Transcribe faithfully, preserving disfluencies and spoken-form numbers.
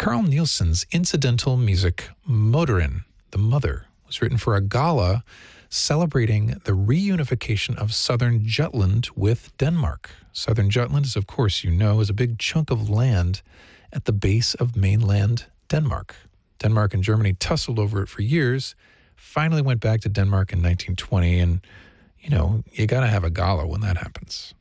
Carl Nielsen's incidental music, Motorin, The Mother, was written for a gala celebrating the reunification of southern Jutland with Denmark. Southern Jutland, as of course you know, is a big chunk of land at the base of mainland Denmark. Denmark and Germany tussled over it for years, finally went back to Denmark in nineteen twenty, and, you know, you got to have a gala when that happens.